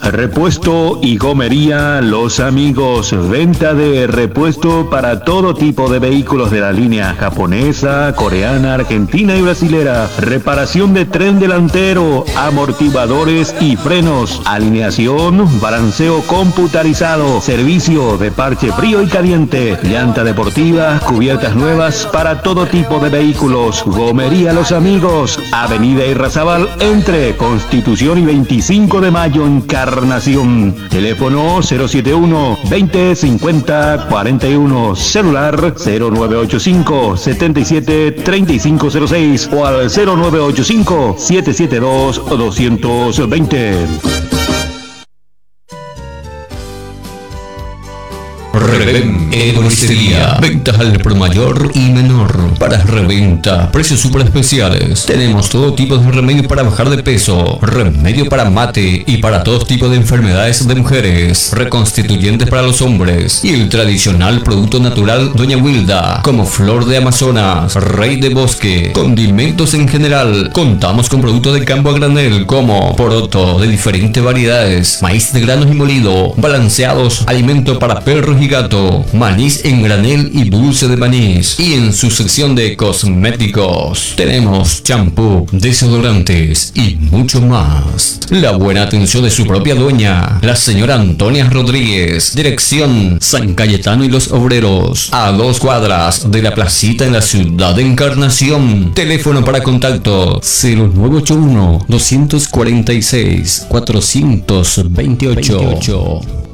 Repuesto y gomería Los Amigos. Venta de repuesto para todo tipo de vehículos de la línea japonesa, coreana, argentina y brasilera. Reparación de tren delantero, amortiguadores y frenos. Alineación, balanceo computarizado. Servicio de parche frío y caliente. Llanta deportiva, cubiertas nuevas para todo tipo de vehículos. Gomería Los Amigos. Avenida Irrazabal entre Constitución y 25 de Mayo, Encarnación. Teléfono 071 20 50 41. Celular 0985 77 3506 o al 0985 772 220. Reven Herboristería. Ventas al por mayor y menor. Para reventa, precios super especiales. Tenemos todo tipo de remedio para bajar de peso, remedio para mate y para todo tipo de enfermedades de mujeres, reconstituyentes para los hombres y el tradicional producto natural Doña Wilda, como flor de Amazonas, rey de bosque, condimentos en general. Contamos con productos de campo a granel como poroto de diferentes variedades, maíz de granos y molido, balanceados, alimento para perros y gato, maíz en granel y dulce de maní. Y en su sección de cosméticos tenemos champú, desodorantes y mucho más. La buena atención de su propia dueña, la señora Antonia Rodríguez. Dirección San Cayetano y los Obreros, a 2 cuadras de la placita en la ciudad de Encarnación. Teléfono para contacto 0981 246 428.